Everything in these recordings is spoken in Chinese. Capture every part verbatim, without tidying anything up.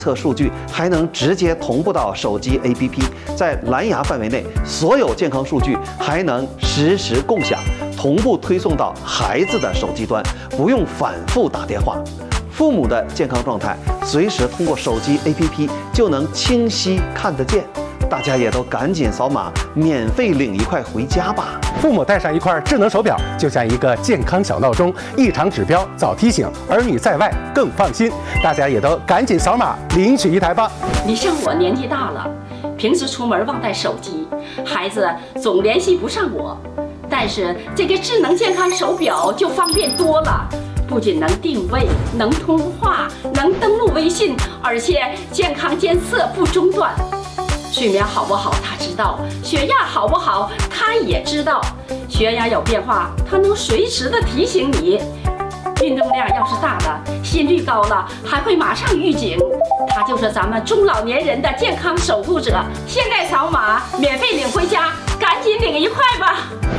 测数据还能直接同步到手机 A P P， 在蓝牙范围内，所有健康数据还能实时共享，同步推送到孩子的手机端，不用反复打电话。父母的健康状态随时通过手机 A P P 就能清晰看得见。大家也都赶紧扫码，免费领一块回家吧。 父母带上一块智能手表，就像一个健康小闹钟，异常指标早提醒，儿女在外更放心。大家也都赶紧扫码领取一台吧。 你像我年纪大了，平时出门忘带手机，孩子总联系不上我，但是这个智能健康手表就方便多了。不仅能定位、能通话、能登录微信，而且健康监测不中断。睡眠好不好他知道，血压好不好他也知道，血压有变化他能随时的提醒你。运动量要是大了，心率高了，还会马上预警。他就是咱们中老年人的健康守护者。现在扫码免费领回家，赶紧领一块吧。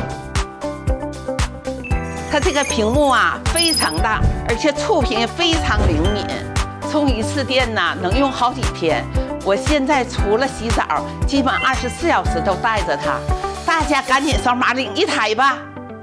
它这个屏幕啊非常大，而且触屏也非常灵敏，充一次电呢能用好几天。我现在除了洗澡，基本二十四小时都带着它。大家赶紧扫码领一台吧。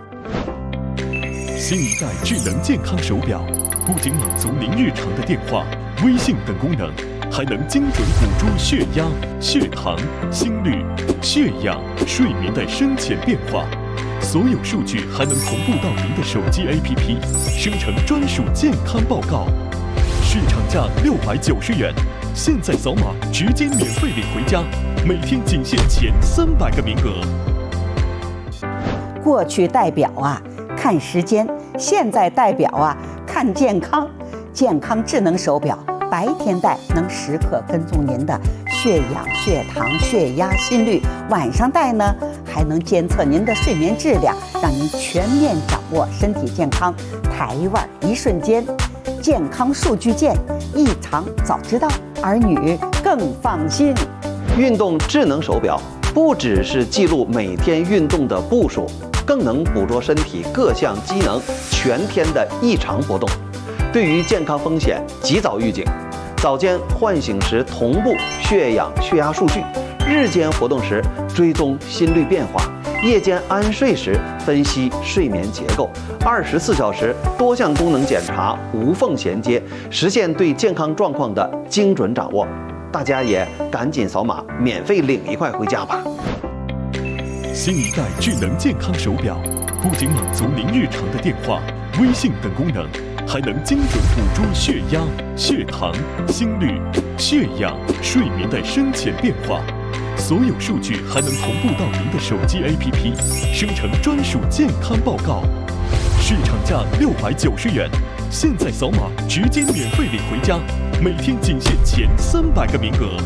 新一代智能健康手表不仅满足您日常的电话、微信等功能，还能精准捕捉血压、血糖、心率、血氧、睡眠的深浅变化。所有数据还能同步到您的手机 A P P， 生成专属健康报告。市场价六百九十元，现在扫码直接免费领回家，每天仅限前三百个名额。 过去戴表啊看时间，现在戴表啊看健康。健康智能手表，白天戴能时刻跟踪您的血氧、血糖、血压、心率；晚上戴呢，还能监测您的睡眠质量，让您全面掌握身体健康。台湾一瞬间，健康数据见，异常早知道，儿女更放心。 运动智能手表不只是记录每天运动的步数，更能捕捉身体各项机能全天的异常波动，对于健康风险及早预警。早间唤醒时同步血氧、血压数据，日间活动时追踪心率变化，夜间安睡时分析睡眠结构，二十四小时多项功能检查无缝衔接，实现对健康状况的精准掌握。大家也赶紧扫码免费领一块回家吧。 新一代智能健康手表不仅满足您日常的电话、微信等功能，还能精准捕捉血压、血糖、心率、血氧、睡眠的深浅变化。所有数据还能同步到您的手机 A P P， 生成专属健康报告。市场价六百九十元，现在扫码直接免费领回家，每天仅限前三百个名额。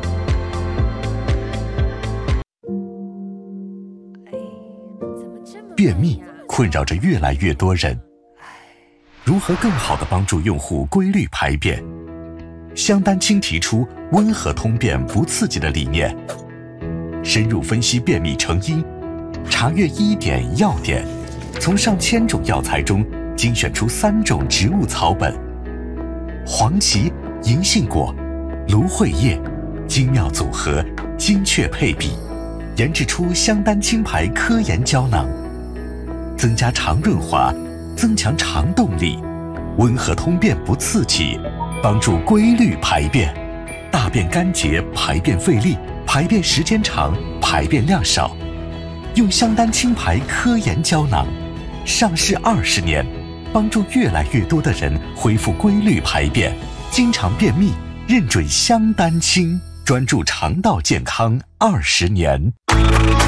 便秘困扰着越来越多人，如何更好地帮助用户规律排便？香丹清提出温和通便不刺激的理念，深入分析便秘成因，查阅医典药典，从上千种药材中精选出三种植物草本，黄芪、银杏果、芦荟叶，精妙组合，精确配比，研制出香丹清排科研胶囊，增加肠润滑，增强肠动力，温和通便不刺激，帮助规律排便，大便干结，排便费力，排便时间长，排便量少。用香丹清排科研胶囊，上市二十年，帮助越来越多的人恢复规律排便，经常便秘，认准香丹清，专注肠道健康二十年。